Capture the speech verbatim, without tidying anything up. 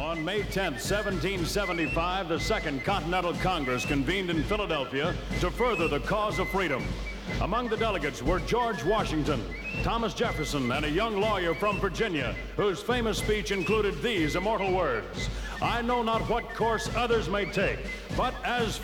On May tenth, seventeen seventy-five, the Second Continental Congress convened in Philadelphia to further the cause of freedom. Among the delegates were George Washington, Thomas Jefferson, and a young lawyer from Virginia, whose famous speech included these immortal words: "I know not what course others may take, but as